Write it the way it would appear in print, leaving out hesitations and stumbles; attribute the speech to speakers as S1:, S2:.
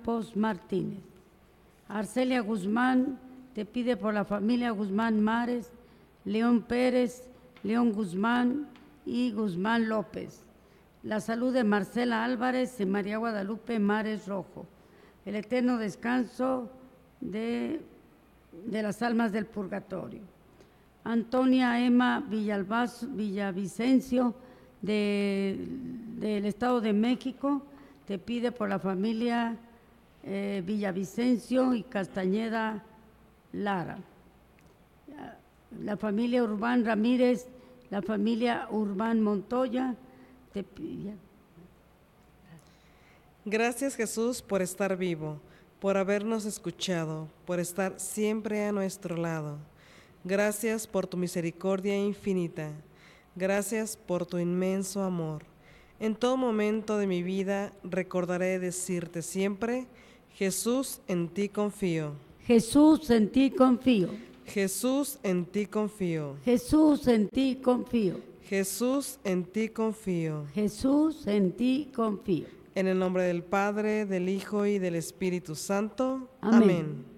S1: Campos Martínez. Arcelia Guzmán te pide por la familia Guzmán Mares, León Pérez, León Guzmán y Guzmán López. La salud de Marcela Álvarez y María Guadalupe Mares Rojo. El eterno descanso de las almas del purgatorio. Antonia Emma Villavicencio del Estado de México te pide por la familia Villavicencio y Castañeda Lara. La familia Urbán Ramírez, la familia Urbán Montoya te pide.
S2: Gracias, Jesús, por estar vivo, por habernos escuchado, por estar siempre a nuestro lado. Gracias por tu misericordia infinita. Gracias por tu inmenso amor. En todo momento de mi vida recordaré decirte siempre: Jesús, en ti confío.
S1: Jesús, en ti confío.
S2: Jesús, en ti confío.
S1: Jesús, en ti confío.
S2: Jesús, en ti confío.
S1: Jesús, en ti confío.
S2: En el nombre del Padre, del Hijo y del Espíritu Santo.
S1: Amén.
S2: Amén.